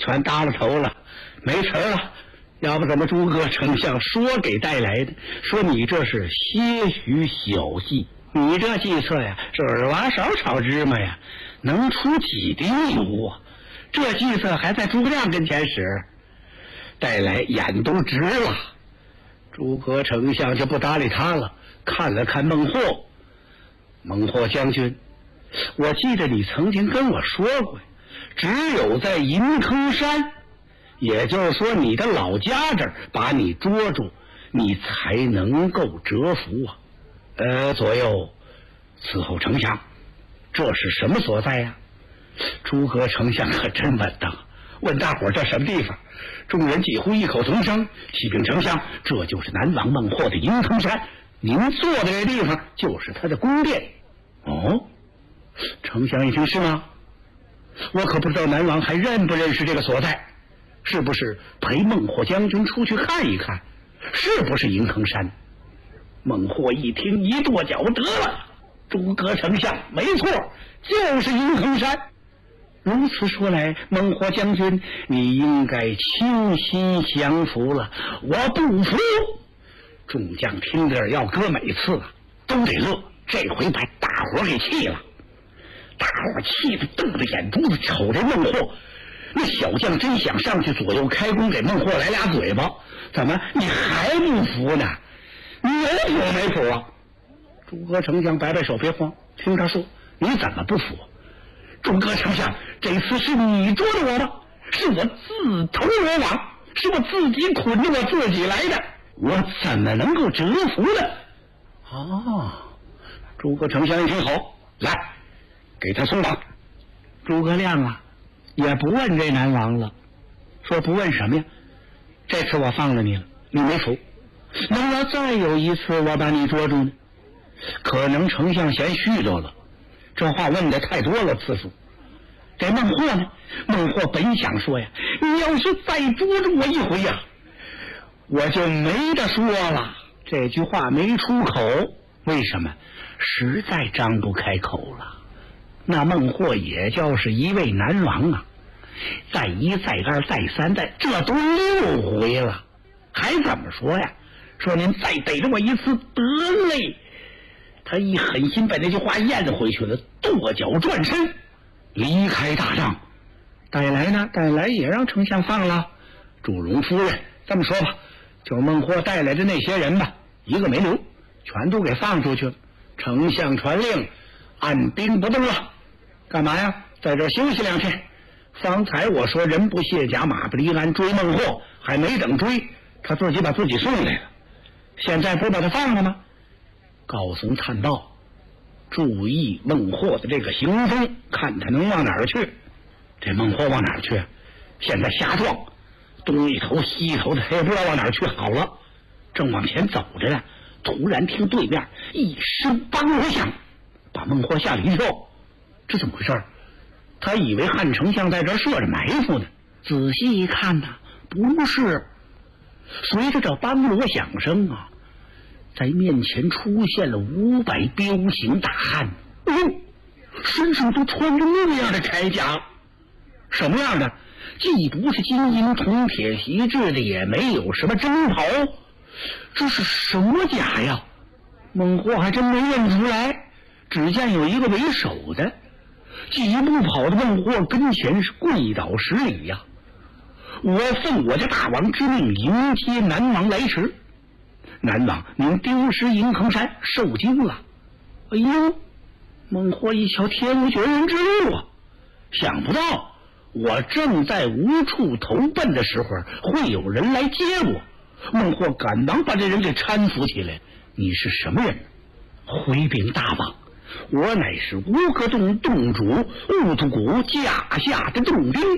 全耷拉头了，没词儿了。要不怎么诸葛丞相说给带来的，说你这是些许小计，你这计策呀是耳挖勺炒芝麻呀，能出几滴油啊？这计策还在诸葛亮跟前使，带来眼都直了。诸葛丞相就不搭理他了，看了看孟获，孟获将军，我记得你曾经跟我说过，只有在银坑山，也就是说你的老家这儿把你捉住，你才能够折服啊。左右伺候丞相，这是什么所在呀？诸葛丞相可真稳当，问大伙这什么地方？众人几乎异口同声，启禀丞相，这就是南王孟获的银坑山，您坐的这地方就是他的宫殿。哦，丞相一听，是吗？我可不知道南王还认不认识这个所在，是不是陪孟获将军出去看一看，是不是银坑山？孟获一听，一跺脚，得了，诸葛丞相没错，就是银坑山。如此说来，孟获将军，你应该倾心降服了。我不服！众将听着，要搁每次啊都得乐，这回把大伙给气了。大伙气得瞪着眼珠子瞅着孟获，那小将真想上去左右开弓，给孟获来俩嘴巴。怎么你还不服呢？你有服没服啊？诸葛丞相摆摆手，别慌，听他说，你怎么不服？诸葛丞相，这次是你捉的我吗？是我自投罗网，是我自己捆着我自己来的，我怎么能够折服呢？哦，诸葛丞相一听，好，来，给他松绑。诸葛亮啊，也不问这南王了，说不问什么呀？这次我放了你了，你没服，能要再有一次我把你捉住呢？可能丞相嫌絮叨了，这话问的太多了次数。这孟获呢？孟获本想说呀，你要是再捉住我一回呀，我就没得说了。这句话没出口，为什么？实在张不开口了。那孟获也就是一位南王啊，再一再二再三再，这都6回了，还怎么说呀？说您再逮着我一次得嘞。他一狠心把那句话咽回去了，跺脚转身离开大帐。带来呢？带来也让丞相放了。祝融夫人，这么说吧，就孟获带来的那些人吧，一个没留，全都给放出去了。丞相传令，按兵不动了。干嘛呀？在这儿休息2天。方才我说人不卸甲，马不离鞍，追孟获，还没等追，他自己把自己送来了。现在不把他放了吗？告松探报，注意孟获的这个行踪，看他能往哪儿去。这孟获往哪儿去？现在瞎撞，东一头西一头的，他也不知道往哪儿去好了。正往前走着呢，突然听对面一声梆锣响，把孟获吓了一跳。这怎么回事？他以为汉丞相在这儿设着埋伏呢，仔细一看呢，不是。随着这梆锣响声啊，在面前出现了500彪形大汉，身上都穿着那样的铠甲。什么样的？既不是金银铜铁锡制的，也没有什么征袍，这是什么甲呀？孟获还真没认出来，只见有一个为首的，几步跑到孟获跟前，是跪倒10礼呀。我奉我家大王之命，迎接南王来迟。南王，您丢失银坑山，受惊了。哎呦，孟获一瞧，天无绝人之路啊！想不到我正在无处投奔的时候，会有人来接我。孟获赶忙把这人给搀扶起来。你是什么人？回禀大王，我乃是乌戈洞洞主兀突骨驾下的洞兵。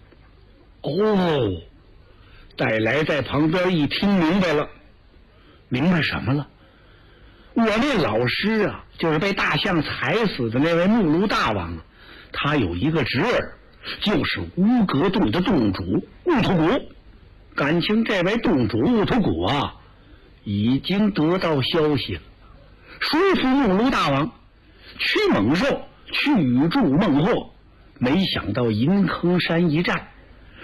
哦，带来在旁边一听明白了。明白什么了？我那老师啊，就是被大象踩死的那位木卢大王，他有一个侄儿，就是乌戈洞的洞主兀突骨。感情这位洞主兀突骨啊，已经得到消息了，说服木卢大王驱猛兽，去助孟获。没想到银坑山一战，